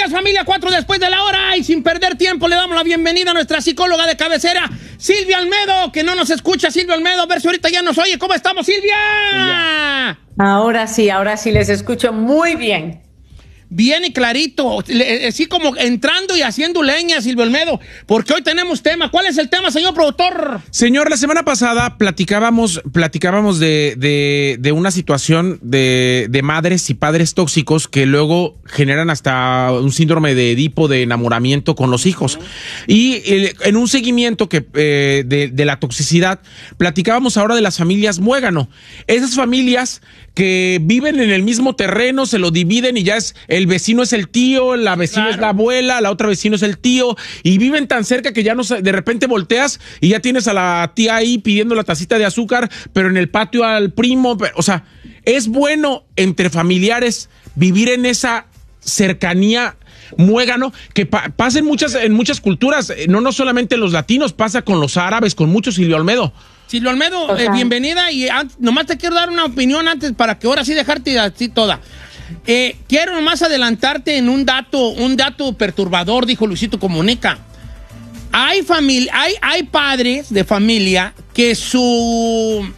días, familia, 4 después de la hora. Y sin perder tiempo, le damos la bienvenida a nuestra psicóloga de cabecera, Silvia Olmedo, que no nos escucha. Silvia Olmedo, a ver si ahorita ya nos oye. ¿Cómo estamos, Silvia? Ahora sí les escucho muy bien. Bien y clarito, así como entrando y haciendo leña, Silvio Olmedo, porque hoy tenemos tema. ¿Cuál es el tema, señor productor? Señor, la semana pasada platicábamos de una situación de madres y padres tóxicos que luego generan hasta un síndrome de Edipo, de enamoramiento con los hijos. Y en un seguimiento de la toxicidad, platicábamos ahora de las familias muégano. Esas familias que viven en el mismo terreno, se lo dividen y ya es el vecino es el tío, la vecina es la abuela, la otra vecino es el tío, y viven tan cerca que ya no, de repente volteas y ya tienes a la tía ahí pidiendo la tacita de azúcar, pero en el patio al primo. O sea, es bueno entre familiares vivir en esa cercanía muégano que pasa en muchas culturas, no solamente en los latinos, pasa con los árabes, con muchos, Silvio Olmedo. Silvio Olmedo, bienvenida, y nomás te quiero dar una opinión antes para que ahora sí dejarte así toda. Quiero nomás adelantarte en un dato perturbador, dijo Luisito Comunica. Hay padres de familia que su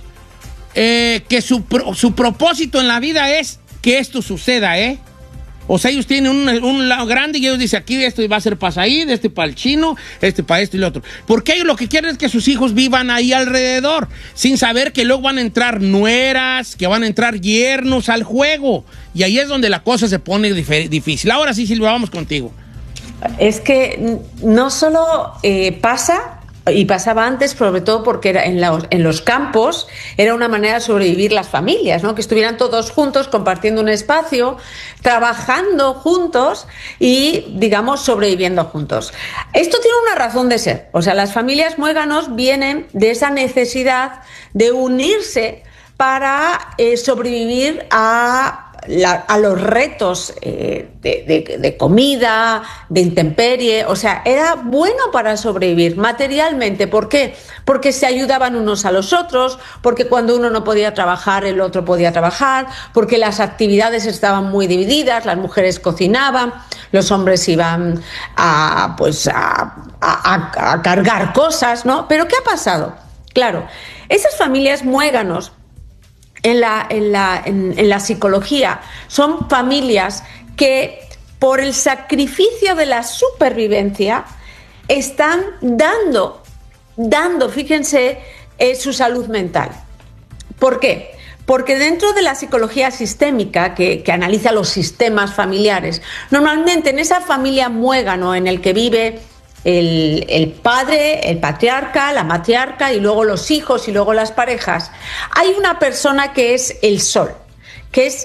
propósito en la vida es que esto suceda, O sea, ellos tienen un lado grande y ellos dicen, aquí esto va a ser para Said, este para el chino, este para esto y lo otro. Porque ellos lo que quieren es que sus hijos vivan ahí alrededor, sin saber que luego van a entrar nueras, que van a entrar yernos al juego. Y ahí es donde la cosa se pone difícil. Ahora sí, Silvia, vamos contigo. Es que no solo pasa... Y pasaba antes, sobre todo porque era en los campos era una manera de sobrevivir las familias, ¿no? Que estuvieran todos juntos, compartiendo un espacio, trabajando juntos y, digamos, sobreviviendo juntos. Esto tiene una razón de ser. O sea, las familias muéganos vienen de esa necesidad de unirse para sobrevivir a los retos de comida, de intemperie. O sea, era bueno para sobrevivir materialmente. ¿Por qué? Porque se ayudaban unos a los otros, porque cuando uno no podía trabajar, el otro podía trabajar, porque las actividades estaban muy divididas, las mujeres cocinaban, los hombres iban a cargar cosas, ¿no? Pero ¿qué ha pasado? Claro, esas familias muéganos en la psicología son familias que por el sacrificio de la supervivencia están dando, fíjense, su salud mental. ¿Por qué? Porque dentro de la psicología sistémica que analiza los sistemas familiares, normalmente en esa familia muégano en el que vive el padre, el patriarca, la matriarca y luego los hijos y luego las parejas, hay una persona que es el sol, que es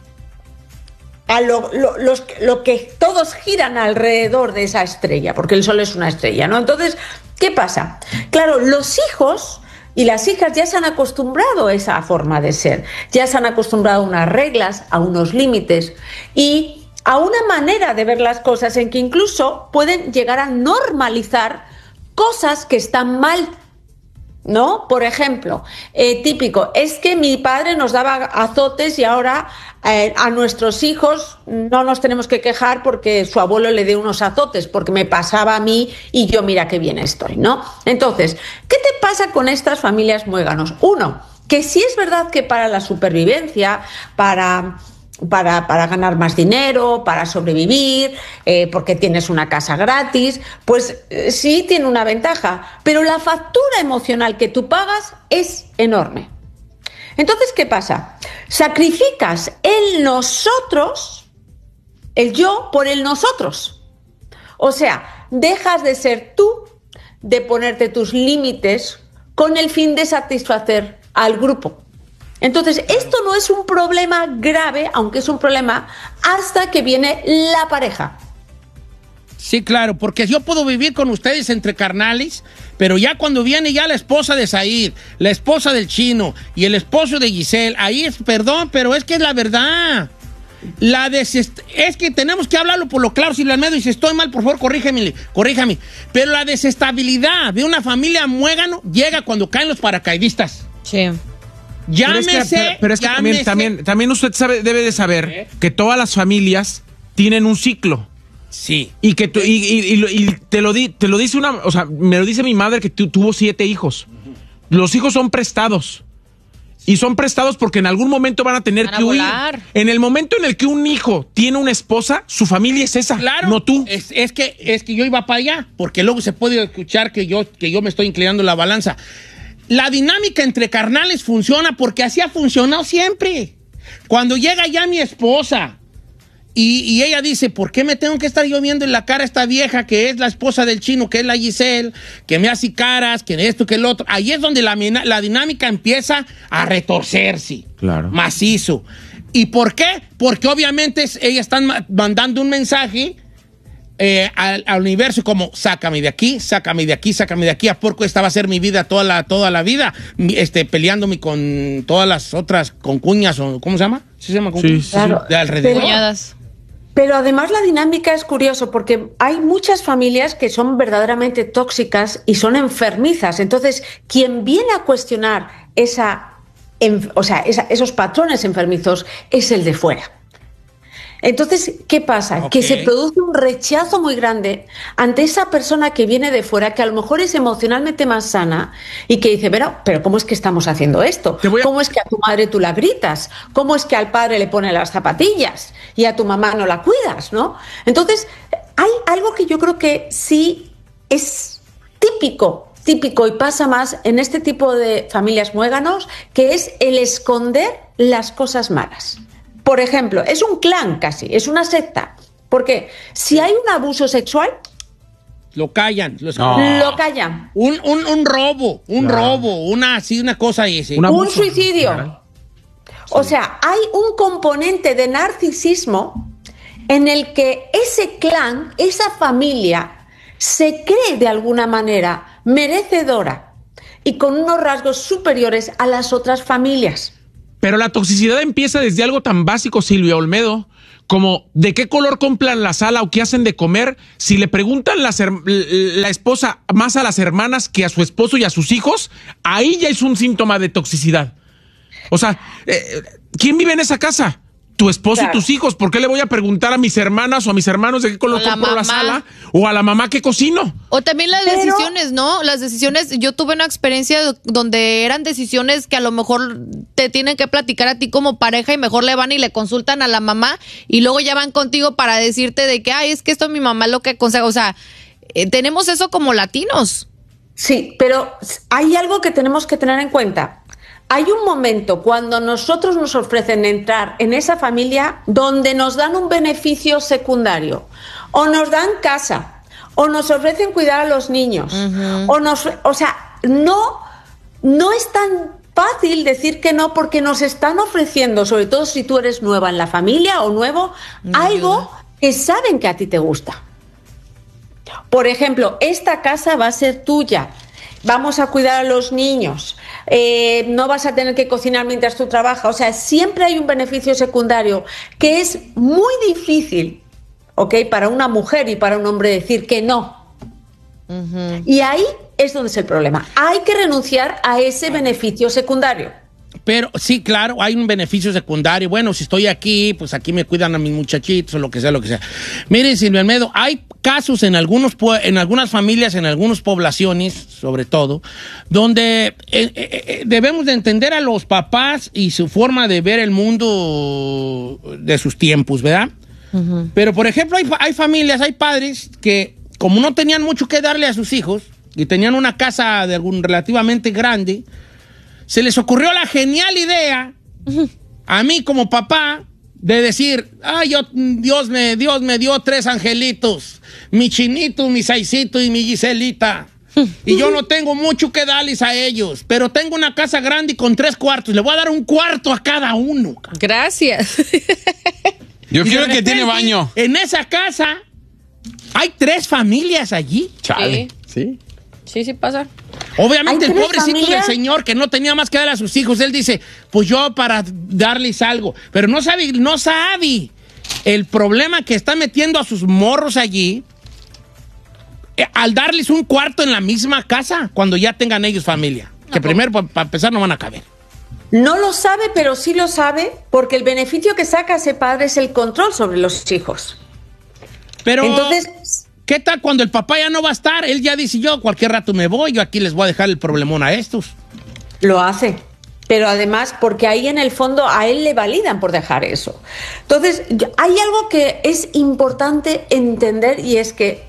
lo que todos giran alrededor de esa estrella, porque el sol es una estrella, ¿no? Entonces, ¿qué pasa? Claro, los hijos y las hijas ya se han acostumbrado a esa forma de ser, ya se han acostumbrado a unas reglas, a unos límites y a una manera de ver las cosas en que incluso pueden llegar a normalizar cosas que están mal, ¿no? Por ejemplo, típico, es que mi padre nos daba azotes y ahora a nuestros hijos no nos tenemos que quejar porque su abuelo le dio unos azotes, porque me pasaba a mí y yo mira qué bien estoy, ¿no? Entonces, ¿qué te pasa con estas familias muéganos? Uno, que sí es verdad que para la supervivencia, para ganar más dinero, para sobrevivir, porque tienes una casa gratis, pues sí tiene una ventaja, pero la factura emocional que tú pagas es enorme. Entonces, ¿qué pasa? Sacrificas el nosotros, el yo, por el nosotros. O sea, dejas de ser tú, de ponerte tus límites con el fin de satisfacer al grupo. Entonces, esto no es un problema grave, aunque es un problema hasta que viene la pareja. Sí, claro, porque yo puedo vivir con ustedes entre carnales, pero ya cuando viene ya la esposa de Said, la esposa del chino y el esposo de Giselle, ahí es, perdón, pero es que es la verdad. Es que tenemos que hablarlo por lo claro, Silvia Olmedo, y si estoy mal, por favor, corríjame. Pero la desestabilidad de una familia muégano llega cuando caen los paracaidistas. Sí. Llámese. Pero es que también usted debe de saber que todas las familias tienen un ciclo. Sí. Y que te lo dice o sea, me lo dice mi madre que tuvo 7 hijos. Los hijos son prestados. Y son prestados porque en algún momento van a tener que huir. En el momento en el que un hijo tiene una esposa, su familia es esa, claro, no tú. Es que yo iba para allá, porque luego se puede escuchar que yo me estoy inclinando la balanza. La dinámica entre carnales funciona porque así ha funcionado siempre. Cuando llega ya mi esposa y ella dice, ¿por qué me tengo que estar yo viendo en la cara a esta vieja que es la esposa del chino, que es la Giselle, que me hace caras, que esto, que el otro? Ahí es donde la dinámica empieza a retorcerse. Claro. Macizo. ¿Y por qué? Porque obviamente ellas están mandando un mensaje al universo como, sácame de aquí, sácame de aquí, sácame de aquí. ¿A poco esta va a ser mi vida toda la vida? Peleándome con todas las otras concuñas, o ¿cómo se llama? ¿Sí se llama concuñas? Sí, claro. De alrededor. Cuñadas. Pero además la dinámica es curioso porque hay muchas familias que son verdaderamente tóxicas y son enfermizas. Entonces, quien viene a cuestionar esos patrones enfermizos es el de fuera. Entonces, ¿qué pasa? Okay. Que se produce un rechazo muy grande ante esa persona que viene de fuera, que a lo mejor es emocionalmente más sana y que dice, pero ¿cómo es que estamos haciendo esto? ¿Cómo es que a tu madre tú la gritas? ¿Cómo es que al padre le pone las zapatillas y a tu mamá no la cuidas, ¿no? Entonces, hay algo que yo creo que sí es típico y pasa más en este tipo de familias muéganos, que es el esconder las cosas malas. Por ejemplo, es un clan casi, es una secta. Porque si hay un abuso sexual... Lo callan. Lo callan. Un robo, una cosa y ese. Un suicidio. O sea, hay un componente de narcisismo en el que ese clan, esa familia, se cree de alguna manera merecedora y con unos rasgos superiores a las otras familias. Pero la toxicidad empieza desde algo tan básico, Silvia Olmedo, como de qué color compran la sala o qué hacen de comer. Si le preguntan la esposa más a las hermanas que a su esposo y a sus hijos, ahí ya es un síntoma de toxicidad. O sea, ¿quién vive en esa casa? Tu esposo, claro, y tus hijos. ¿Por qué le voy a preguntar a mis hermanas o a mis hermanos de qué color compro la sala? O a la mamá qué cocino. O también las decisiones, ¿no? Las decisiones, yo tuve una experiencia donde eran decisiones que a lo mejor te tienen que platicar a ti como pareja y mejor le van y le consultan a la mamá y luego ya van contigo para decirte de que, ay, es que esto mi mamá lo que aconseja. O sea, tenemos eso como latinos. Sí, pero hay algo que tenemos que tener en cuenta. Hay un momento cuando nosotros nos ofrecen entrar en esa familia donde nos dan un beneficio secundario, o nos dan casa, o nos ofrecen cuidar a los niños, o sea, no es tan fácil decir que no, porque nos están ofreciendo, sobre todo si tú eres nueva en la familia o nuevo, algo que saben que a ti te gusta. Por ejemplo, esta casa va a ser tuya. Vamos a cuidar a los niños, no vas a tener que cocinar mientras tú trabajas. O sea, siempre hay un beneficio secundario que es muy difícil, ¿ok?, para una mujer y para un hombre decir que no. Y ahí es donde es el problema. Hay que renunciar a ese beneficio secundario. Pero sí, claro, hay un beneficio secundario. Bueno, si estoy aquí, pues aquí me cuidan a mis muchachitos o lo que sea, lo que sea. Miren, Silvia Olmedo, hay casos en algunas familias, en algunas poblaciones, sobre todo, donde debemos de entender a los papás y su forma de ver el mundo de sus tiempos, ¿verdad? Pero, por ejemplo, hay familias, hay padres que, como no tenían mucho que darle a sus hijos y tenían una casa relativamente grande, se les ocurrió la genial idea, a mí como papá, de decir, Dios me dio 3 angelitos, mi chinito, mi saicito y mi Giselita. Y yo no tengo mucho que darles a ellos, pero tengo una casa grande y con 3 cuartos. Le voy a dar un cuarto a cada uno. Gracias. Yo quiero que tiene baño. En esa casa hay 3 familias allí. Chale. Sí. Sí pasa. Obviamente el pobrecito del señor que no tenía más que dar a sus hijos, él dice, pues yo para darles algo, pero no sabe el problema que está metiendo a sus morros allí al darles un cuarto en la misma casa cuando ya tengan ellos familia, que primero para empezar no van a caber. No lo sabe, pero sí lo sabe, porque el beneficio que saca ese padre es el control sobre los hijos. Pero, entonces, ¿qué tal cuando el papá ya no va a estar? Él ya dice, yo cualquier rato me voy, yo aquí les voy a dejar el problemón a estos. lo hace. Pero además, porque ahí en el fondo a él le validan por dejar eso. Entonces, hay algo que es importante entender y es que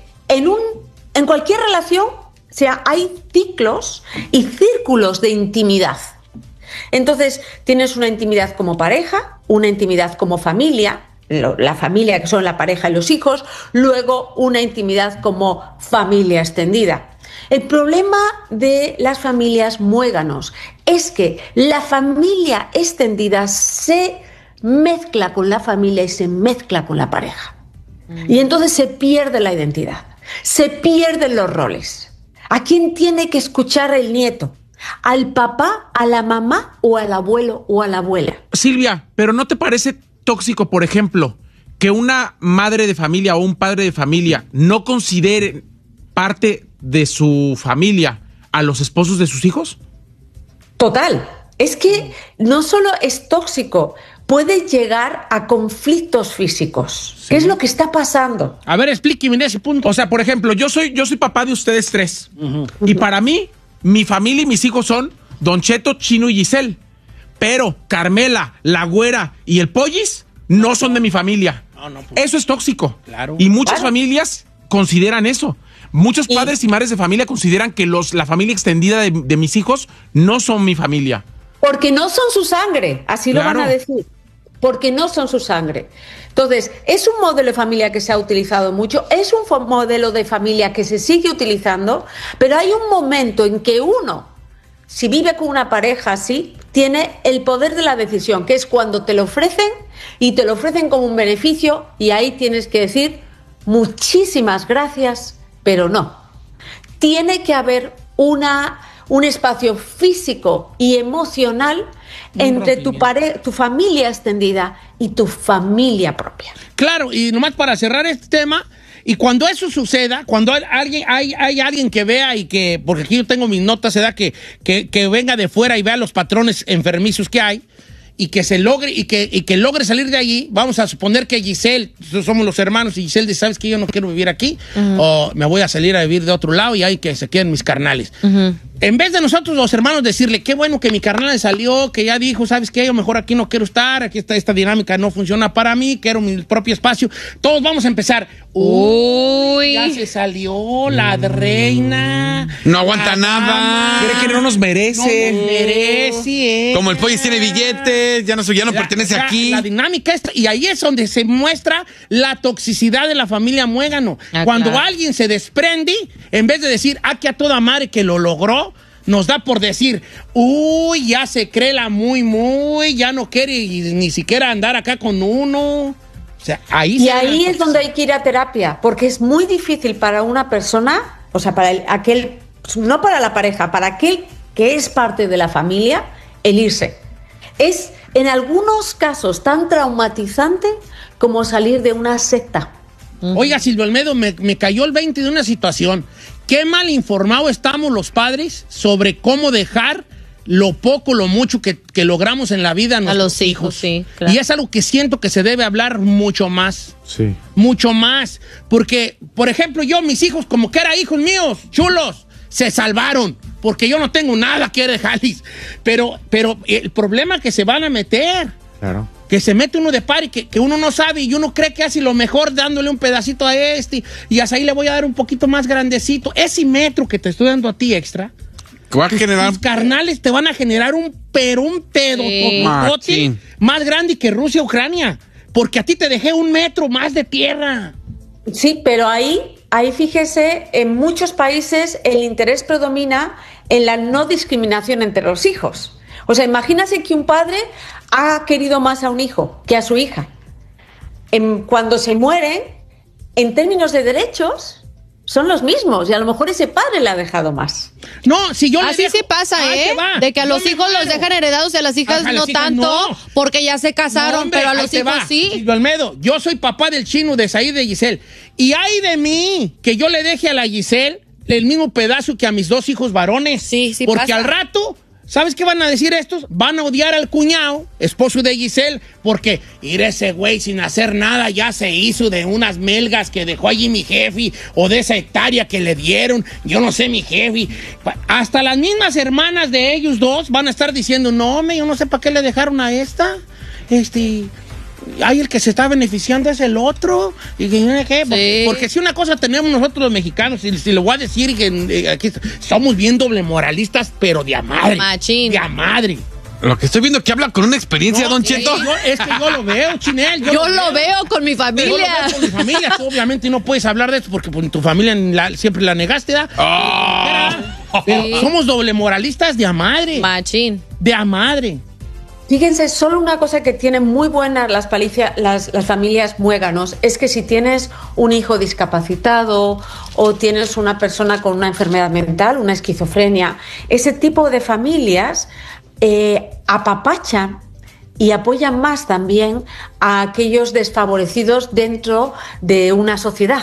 en cualquier relación, o sea, hay ciclos y círculos de intimidad. Entonces, tienes una intimidad como pareja, una intimidad como familia, la familia que son la pareja y los hijos, luego una intimidad como familia extendida. El problema de las familias muéganos es que la familia extendida se mezcla con la familia y se mezcla con la pareja. Y entonces se pierde la identidad, se pierden los roles. ¿A quién tiene que escuchar el nieto? ¿Al papá, a la mamá o al abuelo o a la abuela? Silvia, ¿pero no te parece tóxico, por ejemplo, que una madre de familia o un padre de familia no considere parte de su familia a los esposos de sus hijos? Total. Es que no solo es tóxico, puede llegar a conflictos físicos. Sí. ¿Qué es lo que está pasando? A ver, explíqueme en ese punto. O sea, por ejemplo, yo soy papá de ustedes tres. Y para mí, mi familia y mis hijos son Don Cheto, Chino y Giselle. Pero Carmela, la Güera y el Pollis no son de mi familia. No, pues, eso es tóxico. Claro. Y muchas familias consideran eso. Muchos padres y madres de familia consideran que la familia extendida de mis hijos no son mi familia. Porque no son su sangre, así lo van a decir. Porque no son su sangre. Entonces, es un modelo de familia que se ha utilizado mucho, es un modelo de familia que se sigue utilizando, pero hay un momento en que uno, si vive con una pareja así, tiene el poder de la decisión, que es cuando te lo ofrecen y te lo ofrecen como un beneficio y ahí tienes que decir muchísimas gracias, pero no. Tiene que haber un espacio físico y emocional entre tu familia extendida y tu familia propia. Claro, y nomás para cerrar este tema, y cuando eso suceda, cuando hay alguien que vea y que, porque aquí yo tengo mis notas, se da que venga de fuera y vea los patrones enfermizos que hay, y que se logre, y que logre salir de allí, vamos a suponer que Giselle, somos los hermanos, y Giselle dice, ¿sabes qué? Yo no quiero vivir aquí, o me voy a salir a vivir de otro lado, y ahí que se queden mis carnales. En vez de nosotros los hermanos decirle, qué bueno que mi carnal salió, que ya dijo, ¿sabes qué? Yo mejor aquí no quiero estar, aquí esta dinámica no funciona para mí, quiero mi propio espacio. Todos vamos a empezar. Uy, ya se salió la reina. No aguanta nada. Cree que no nos merece. No nos merece. Como el Pollo tiene billetes, ya no pertenece aquí. La dinámica esta, y ahí es donde se muestra la toxicidad de la familia muégano. Cuando alguien se desprende, en vez de decir, que a toda madre que lo logró, nos da por decir, uy, ya se cree la muy, ya no quiere ni siquiera andar acá con uno. O sea, ahí es donde hay que ir a terapia, porque es muy difícil para una persona, o sea, no para la pareja, para aquel que es parte de la familia, el irse. Es en algunos casos tan traumatizante como salir de una secta. Oiga, Silvio Olmedo, me cayó el 20 de una situación. Qué mal informados estamos los padres sobre cómo dejar lo poco, lo mucho que logramos en la vida a los hijos. Sí, claro. Y es algo que siento que se debe hablar mucho más. Sí. Mucho más. Porque, por ejemplo, mis hijos, como que eran hijos míos, chulos, se salvaron. Porque yo no tengo nada que dejarles. Pero el problema es que se van a meter. Claro. Que se mete uno de par y que uno no sabe y uno cree que hace lo mejor dándole un pedacito a y hasta ahí le voy a dar un poquito más grandecito. Ese metro que te estoy dando a ti extra, va a generar... tus carnales te van a generar un pedo más grande que Rusia Ucrania, porque a ti te dejé 1 metro más de tierra. Sí, pero ahí fíjese, en muchos países el interés predomina en la no discriminación entre los hijos. O sea, imagínate que un padre ha querido más a un hijo que a su hija. Cuando se mueren, en términos de derechos, son los mismos. Y a lo mejor ese padre le ha dejado más. No, si yo así dejo, sí pasa, de que a los hijos los dejan heredados y a las hijas no tanto, porque ya se casaron, hombre, pero a los hijos sí. Silvio Olmedo, yo soy papá del Chino, de Said, de Giselle. Y ay de mí, que yo le deje a la Giselle el mismo pedazo que a mis 2 hijos varones. Sí, porque pasa. al rato ¿sabes qué van a decir estos? Van a odiar al cuñado, esposo de Giselle, porque ir ese güey sin hacer nada ya se hizo de unas melgas que dejó allí mi jefe, o de esa hectárea que le dieron, yo no sé mi jefe. Hasta las mismas hermanas de ellos dos van a estar diciendo, no, yo no sé para qué le dejaron a esta. Ay, el que se está beneficiando es el otro. Porque si una cosa tenemos nosotros los mexicanos, si lo voy a decir, que aquí somos bien doble moralistas, pero de a madre. Machín. De a madre. Lo que estoy viendo que habla con una experiencia, No, Don sí, Cheto. es que yo lo veo, Chinel. Yo lo veo con mi familia. Yo lo veo con mi familia. Tú obviamente no puedes hablar de esto porque pues, tu familia siempre la negaste, ¿verdad? Pero somos doble moralistas de a madre. Machín. De a madre. Fíjense, solo una cosa que tienen muy buenas las familias muéganos es que si tienes un hijo discapacitado o tienes una persona con una enfermedad mental, una esquizofrenia, ese tipo de familias apapachan y apoyan más también a aquellos desfavorecidos dentro de una sociedad.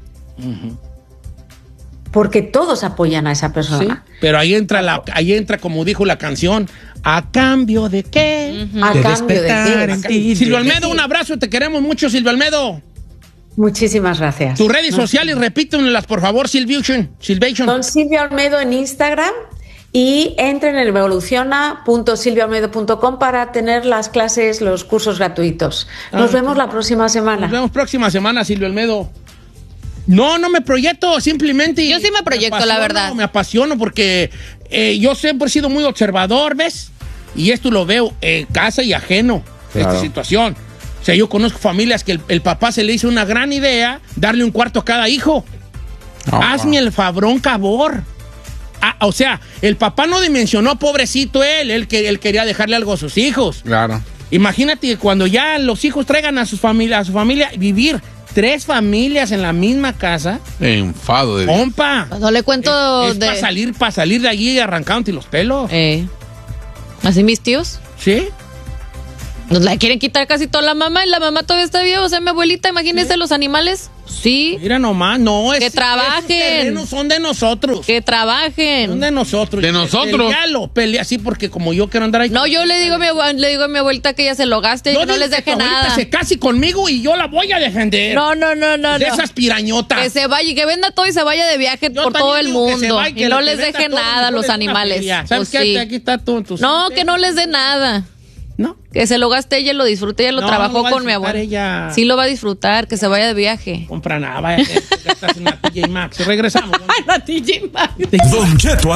Porque todos apoyan a esa persona. Sí, pero ahí entra, como dijo la canción, ¿a cambio de qué? ¿A cambio de qué? Silvio Almedo, un abrazo, te queremos mucho, Silvio Almedo. Muchísimas gracias. Tus redes sociales, repítemelas, por favor, Silvation. Don Silvio Almedo en Instagram y entren en evoluciona.silvioalmedo.com para tener las clases, los cursos gratuitos. Nos vemos la próxima semana. Nos vemos próxima semana, Silvio Almedo. No me proyecto, simplemente. Yo sí me proyecto, la verdad. Me apasiono porque yo siempre he sido muy observador, ¿ves? Y esto lo veo en casa y ajeno, esta situación. O sea, yo conozco familias que el papá se le hizo una gran idea darle un cuarto a cada hijo. Hazme el fabrón, cabor. O sea, el papá no dimensionó, pobrecito él quería dejarle algo a sus hijos. Claro. Imagínate que cuando ya los hijos traigan a su familia vivir 3 familias en la misma casa. Enfado de Compa. No le cuento es para salir de allí arrancándote los pelos. ¿Así mis tíos? ¿Sí? Nos la quieren quitar casi toda la mamá y la mamá todavía está viva. O sea, mi abuelita, imagínense los animales. Sí. Mira nomás, que trabajen. Esos terrenos son de nosotros. Que trabajen. Son de nosotros. De nosotros. Pelea así porque como yo quiero andar ahí. No, yo le digo a mi abuelita que ella se lo gaste y que no les deje nada. Se case conmigo y yo la voy a defender. No. De esas pirañotas. Que se vaya y que venda todo y se vaya de viaje por todo el mundo. Y no les deje nada a los animales. ¿Sabes qué? Aquí está todo. No, que no les dé nada. No. Que se lo gaste ella, lo disfrute, ella lo trabajó con mi abuela. Sí lo va a disfrutar, que se vaya de viaje. Compra nada, vaya. Gastas una TJ Maxx. Regresamos. La TJ Maxx. Don Cheto